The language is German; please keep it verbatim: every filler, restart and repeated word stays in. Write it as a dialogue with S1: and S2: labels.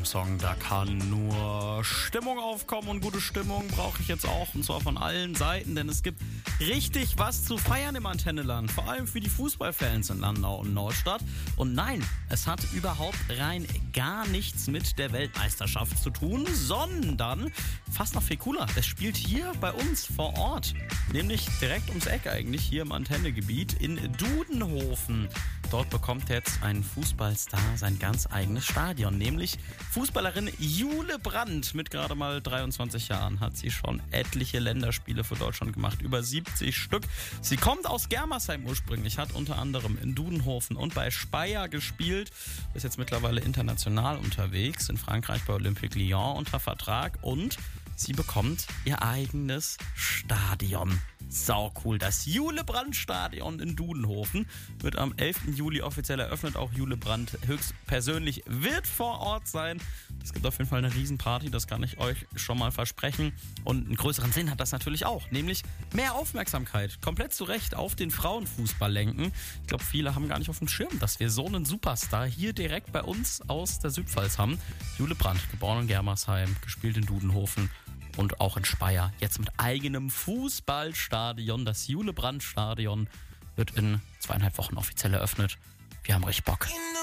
S1: dem Song, da kann nur Stimmung aufkommen und gute Stimmung brauche ich jetzt auch, und zwar von allen Seiten, denn es gibt richtig was zu feiern im Antenneland, vor allem für die Fußballfans in Landau und Nordstadt. Und nein, es hat überhaupt rein gar nichts mit der Weltmeisterschaft zu tun, sondern fast noch viel cooler, es spielt hier bei uns vor Ort, nämlich direkt ums Eck eigentlich, hier im Antennegebiet in Dudenhofen. Dort bekommt jetzt ein Fußballstar sein ganz eigenes Stadion, nämlich Fußballerin Jule Brandt. Mit gerade mal dreiundzwanzig Jahren hat sie schon etliche Länderspiele für Deutschland gemacht, über siebzig Stück. Sie kommt aus Germersheim ursprünglich, hat unter anderem in Dudenhofen und bei Speyer gespielt, ist jetzt mittlerweile international unterwegs, in Frankreich bei Olympique Lyon unter Vertrag, und sie bekommt ihr eigenes Stadion. Sau cool. Das Jule-Brandt-Stadion in Dudenhofen wird am elften Juli offiziell eröffnet. Auch Jule Brandt höchstpersönlich wird vor Ort sein. Es gibt auf jeden Fall eine Riesenparty, das kann ich euch schon mal versprechen. Und einen größeren Sinn hat das natürlich auch, nämlich mehr Aufmerksamkeit, komplett zu Recht, auf den Frauenfußball lenken. Ich glaube, viele haben gar nicht auf dem Schirm, dass wir so einen Superstar hier direkt bei uns aus der Südpfalz haben. Jule Brandt, geboren in Germersheim, gespielt in Dudenhofen und auch in Speyer. Jetzt mit eigenem Fußballstadion. Das Jule Brandt Stadion wird in zweieinhalb Wochen offiziell eröffnet. Wir haben richtig Bock.